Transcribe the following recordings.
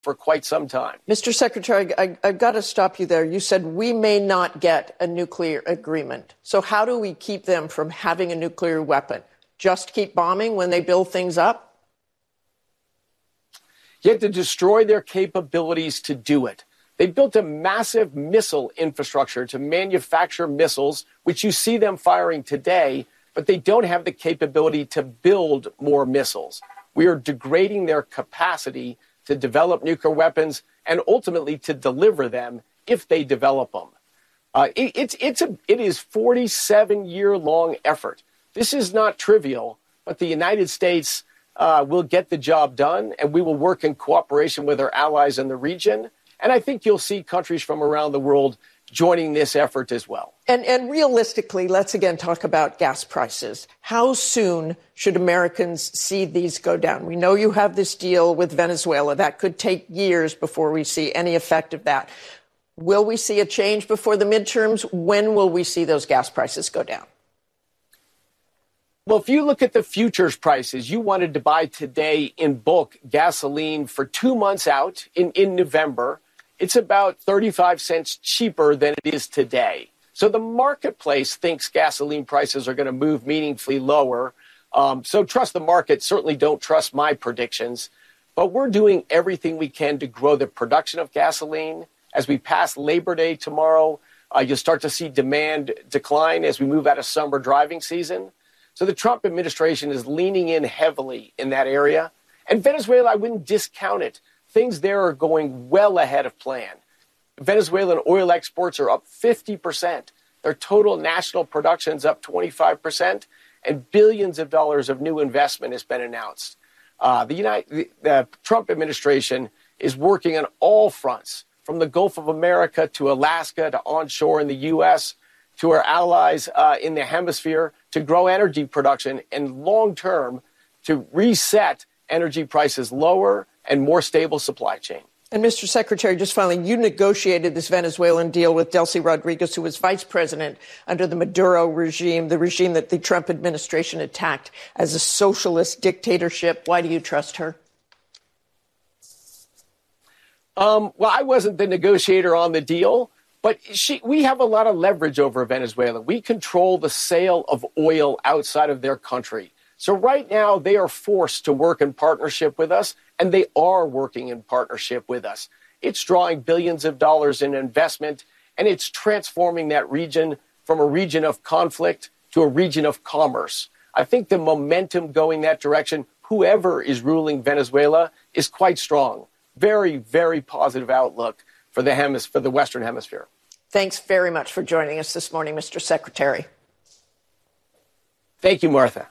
for quite some time. Mr. Secretary, I've got to stop you there. You said we may not get a nuclear agreement. So how do we keep them from having a nuclear weapon? Just keep bombing when they build things up? You have to destroy their capabilities to do it. They built a massive missile infrastructure to manufacture missiles, which you see them firing today, but they don't have the capability to build more missiles. We are degrading their capacity to develop nuclear weapons and ultimately to deliver them if they develop them. It is 47-year-long effort. This is not trivial, but the United States will get the job done, and we will work in cooperation with our allies in the region. And I think you'll see countries from around the world joining this effort as well. And realistically, let's again talk about gas prices. How soon should Americans see these go down? We know you have this deal with Venezuela. That could take years before we see any effect of that. Will we see a change before the midterms? When will we see those gas prices go down? Well, if you look at the futures prices, you wanted to buy today in bulk gasoline for 2 months out in November. It's about 35 cents cheaper than it is today. So the marketplace thinks gasoline prices are going to move meaningfully lower. So trust the market. Certainly don't trust my predictions. But we're doing everything we can to grow the production of gasoline. As we pass Labor Day tomorrow, you'll start to see demand decline as we move out of summer driving season. So the Trump administration is leaning in heavily in that area. And Venezuela, I wouldn't discount it. Things there are going well ahead of plan. Venezuelan oil exports are up 50%. Their total national production is up 25%, and billions of dollars of new investment has been announced. The Trump administration is working on all fronts, from the Gulf of America to Alaska to onshore in the U.S., to our allies in the hemisphere, to grow energy production and long-term to reset energy prices lower and more stable supply chain. And Mr. Secretary, just finally, you negotiated this Venezuelan deal with Delcy Rodriguez, who was vice president under the Maduro regime, the regime that the Trump administration attacked as a socialist dictatorship. Why do you trust her? Well, I wasn't the negotiator on the deal, but we have a lot of leverage over Venezuela. We control the sale of oil outside of their country. So right now, they are forced to work in partnership with us, and they are working in partnership with us. It's drawing billions of dollars in investment, and it's transforming that region from a region of conflict to a region of commerce. I think the momentum going that direction, whoever is ruling Venezuela, is quite strong. Very, very positive outlook for the Western Hemisphere. Thanks very much for joining us this morning, Mr. Secretary. Thank you, Martha.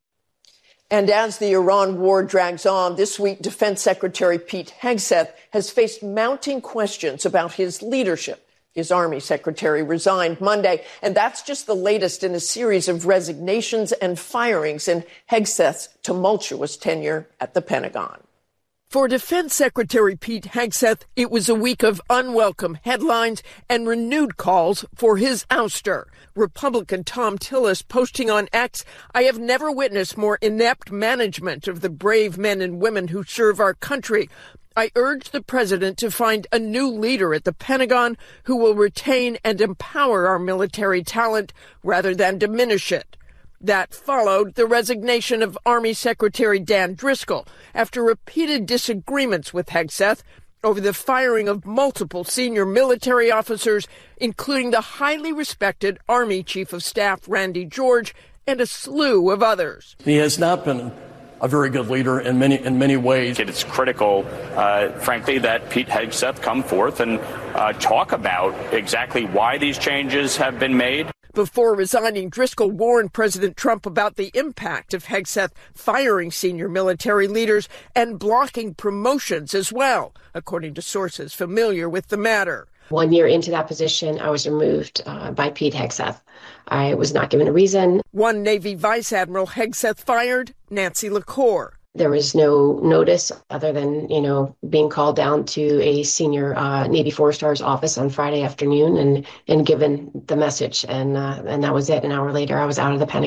And as the Iran war drags on, this week, Defense Secretary Pete Hegseth has faced mounting questions about his leadership. His Army secretary resigned Monday, and that's just the latest in a series of resignations and firings in Hegseth's tumultuous tenure at the Pentagon. For Defense Secretary Pete Hegseth, it was a week of unwelcome headlines and renewed calls for his ouster. Republican Tom Tillis posting on X, "I have never witnessed more inept management of the brave men and women who serve our country. I urge the president to find a new leader at the Pentagon who will retain and empower our military talent rather than diminish it." That followed the resignation of Army Secretary Dan Driscoll after repeated disagreements with Hegseth over the firing of multiple senior military officers, including the highly respected Army Chief of Staff Randy George and a slew of others. He has not been a very good leader in many ways. It's critical, frankly, that Pete Hegseth come forth and talk about exactly why these changes have been made. Before resigning, Driscoll warned President Trump about the impact of Hegseth firing senior military leaders and blocking promotions as well, according to sources familiar with the matter. 1 year into that position, I was removed by Pete Hegseth. I was not given a reason. One Navy Vice Admiral Hegseth fired, Nancy LaCour. There was no notice other than, being called down to a senior Navy 4-star's office on Friday afternoon and given the message. And that was it. An hour later, I was out of the Pentagon.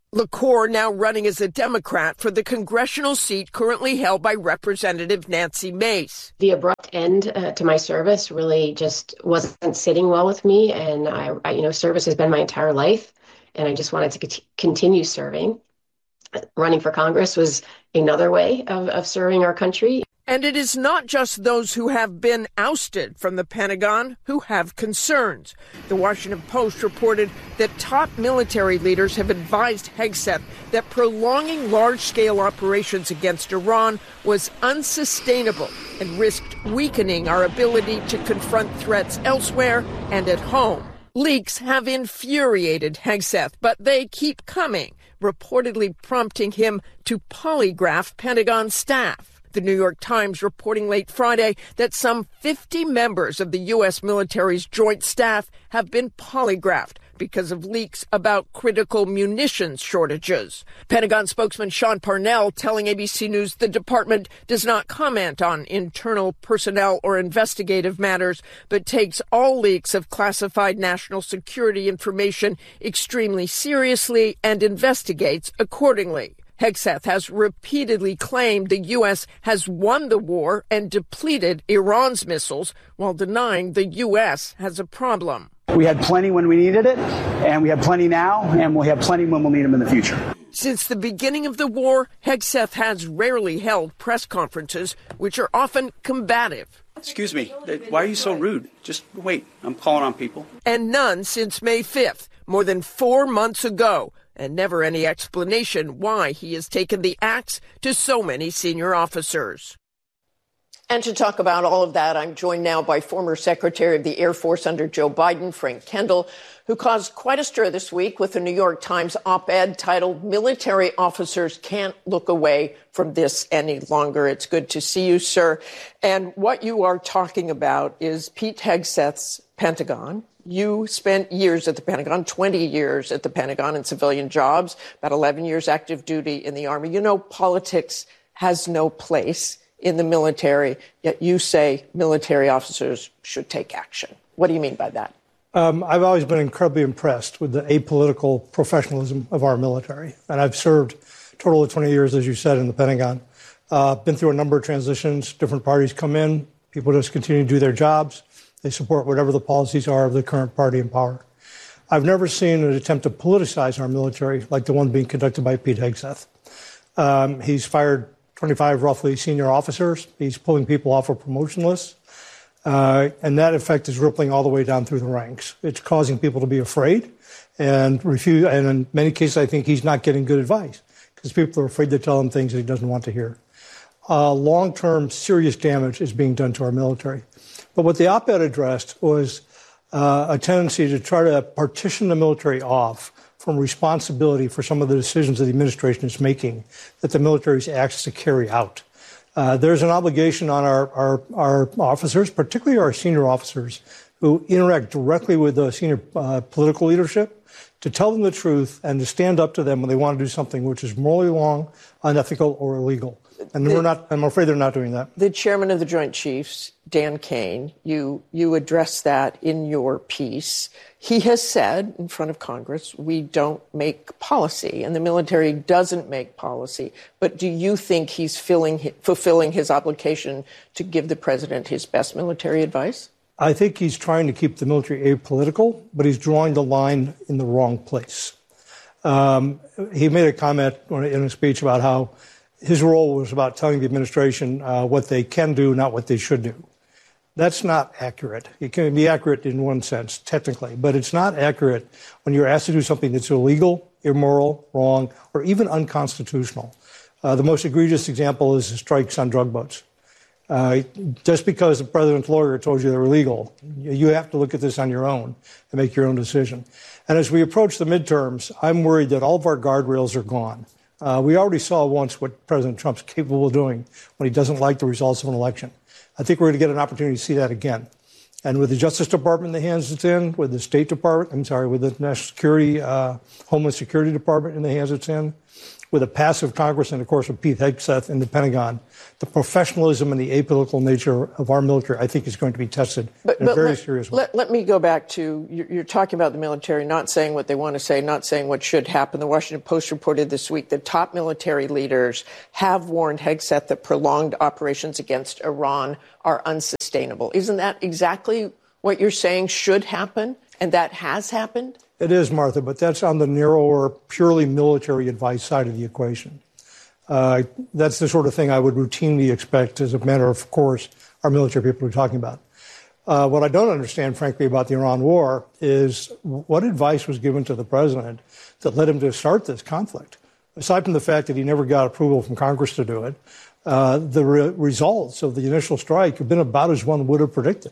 LaCour now running as a Democrat for the congressional seat currently held by Representative Nancy Mace. The abrupt end to my service really just wasn't sitting well with me, and I service has been my entire life, and I just wanted to continue serving. Running for Congress was another way of serving our country. And it is not just those who have been ousted from the Pentagon who have concerns. The Washington Post reported that top military leaders have advised Hegseth that prolonging large-scale operations against Iran was unsustainable and risked weakening our ability to confront threats elsewhere and at home. Leaks have infuriated Hegseth, but they keep coming, reportedly prompting him to polygraph Pentagon staff. The New York Times reporting late Friday that some 50 members of the U.S. military's joint staff have been polygraphed because of leaks about critical munitions shortages. Pentagon spokesman Sean Parnell telling ABC News the department does not comment on internal personnel or investigative matters, but takes all leaks of classified national security information extremely seriously and investigates accordingly. Hegseth has repeatedly claimed the U.S. has won the war and depleted Iran's missiles while denying the U.S. has a problem. We had plenty when we needed it, and we have plenty now, and we'll have plenty when we'll need them in the future. Since the beginning of the war, Hegseth has rarely held press conferences, which are often combative. Excuse me, why are you so rude? Just wait, I'm calling on people. And none since May 5th, more than 4 months ago. And never any explanation why he has taken the axe to so many senior officers. And to talk about all of that, I'm joined now by former Secretary of the Air Force under Joe Biden, Frank Kendall, who caused quite a stir this week with a New York Times op-ed titled, "Military Officers Can't Look Away from This Any Longer." It's good to see you, sir. And what you are talking about is Pete Hegseth's Pentagon. You spent years at the Pentagon, 20 years at the Pentagon in civilian jobs, about 11 years active duty in the Army. You know, politics has no place in the military, yet you say military officers should take action. What do you mean by that? I've always been incredibly impressed with the apolitical professionalism of our military. And I've served a total of 20 years, as you said, in the Pentagon. Been through a number of transitions. Different parties come in. People just continue to do their jobs. They support whatever the policies are of the current party in power. I've never seen an attempt to politicize our military like the one being conducted by Pete Hegseth. He's fired 25 roughly senior officers. He's pulling people off of promotion lists. And that effect is rippling all the way down through the ranks. It's causing people to be afraid and refuse. And in many cases, I think he's not getting good advice because people are afraid to tell him things that he doesn't want to hear. Long-term serious damage is being done to our military. But what the op-ed addressed was a tendency to try to partition the military off from responsibility for some of the decisions that the administration is making that the military is asked to carry out. There's an obligation on our officers, particularly our senior officers, who interact directly with the senior political leadership, to tell them the truth and to stand up to them when they want to do something which is morally wrong, unethical, or illegal. And I'm afraid they're not doing that. The chairman of the Joint Chiefs, Dan Kane, you addressed that in your piece. He has said in front of Congress, we don't make policy, and the military doesn't make policy. But do you think he's fulfilling his obligation to give the president his best military advice? I think he's trying to keep the military apolitical, but he's drawing the line in the wrong place. He made a comment in a speech about how his role was about telling the administration what they can do, not what they should do. That's not accurate. It can be accurate in one sense, technically, but it's not accurate when you're asked to do something that's illegal, immoral, wrong, or even unconstitutional. The most egregious example is the strikes on drug boats. Just because the president's lawyer told you they're illegal, you have to look at this on your own and make your own decision. And as we approach the midterms, I'm worried that all of our guardrails are gone. We already saw once what President Trump's capable of doing when he doesn't like the results of an election. I think we're going to get an opportunity to see that again. And with the Justice Department in the hands it's in, with the State Department, with the National Security, Homeland Security Department in the hands it's in, with a passive Congress and, of course, with Pete Hegseth in the Pentagon, the professionalism and the apolitical nature of our military, I think, is going to be tested in a very serious way. Let me go back to, you're talking about the military not saying what they want to say, not saying what should happen. The Washington Post reported this week that top military leaders have warned Hegseth that prolonged operations against Iran are unsustainable. Isn't that exactly what you're saying should happen, and that has happened? It is, Martha, but that's on the narrower, purely military advice side of the equation. That's the sort of thing I would routinely expect as a matter of course our military people are talking about. What I don't understand, frankly, about the Iran war is what advice was given to the president that led him to start this conflict. Aside from the fact that he never got approval from Congress to do it, the results of the initial strike have been about as one would have predicted.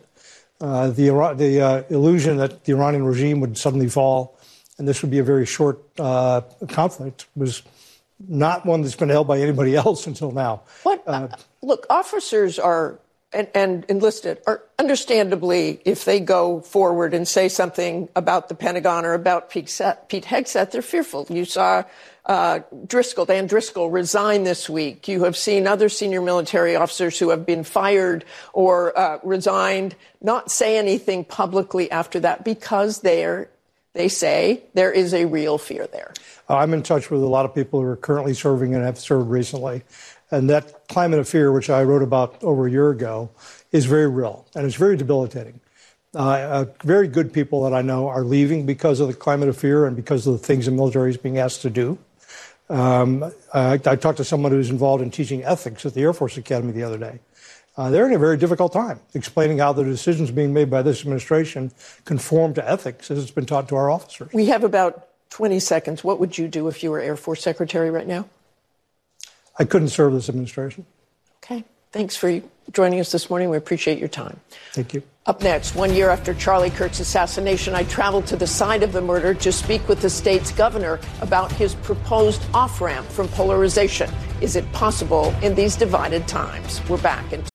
The illusion that the Iranian regime would suddenly fall and this would be a very short conflict was not one that's been held by anybody else until now. Look, officers are and enlisted are understandably, if they go forward and say something about the Pentagon or about Pete Hegseth, they're fearful. You saw Dan Driscoll resign this week. You have seen other senior military officers who have been fired or resigned not say anything publicly after that because they say there is a real fear there. I'm in touch with a lot of people who are currently serving and have served recently. And that climate of fear, which I wrote about over a year ago, is very real and it's very debilitating. Very good people that I know are leaving because of the climate of fear and because of the things the military is being asked to do. I talked to someone who's involved in teaching ethics at the Air Force Academy the other day. They're in a very difficult time explaining how the decisions being made by this administration conform to ethics as it's been taught to our officers. We have about 20 seconds. What would you do if you were Air Force Secretary right now? I couldn't serve this administration. Okay. Thanks for joining us this morning. We appreciate your time. Thank you. Up next, 1 year after Charlie Kirk's assassination, I traveled to the site of the murder to speak with the state's governor about his proposed off-ramp from polarization. Is it possible in these divided times? We're back in